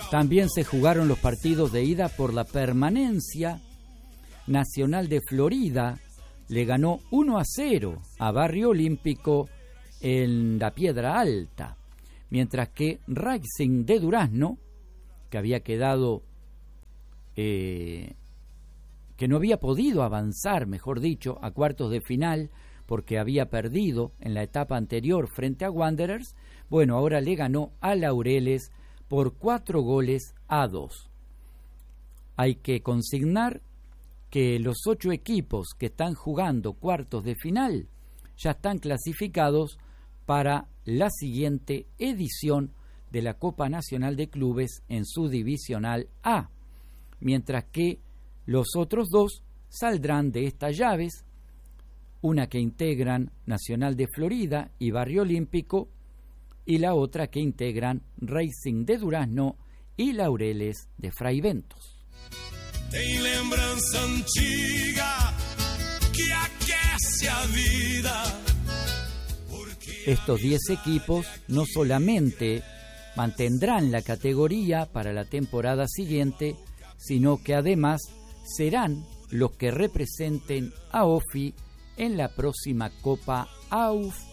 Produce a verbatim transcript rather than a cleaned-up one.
También se jugaron los partidos de ida por la permanencia. Nacional de Florida le ganó uno a cero a Barrio Olímpico en la Piedra Alta, mientras que Racing de Durazno, que había quedado, eh, que no había podido avanzar, mejor dicho, a cuartos de final, porque había perdido en la etapa anterior frente a Wanderers, bueno, ahora le ganó a Laureles por cuatro goles a dos. Hay que consignar que los ocho equipos que están jugando cuartos de final ya están clasificados para la siguiente edición de la Copa Nacional de Clubes en su divisional A, mientras que los otros dos saldrán de estas llaves, una que integran Nacional de Florida y Barrio Olímpico, y la otra que integran Racing de Durazno y Laureles de Fraiventos. Tem lembrança antiga que aquece a vida. Estos diez equipos no solamente mantendrán la categoría para la temporada siguiente, sino que además serán los que representen a O F I en la próxima Copa A U F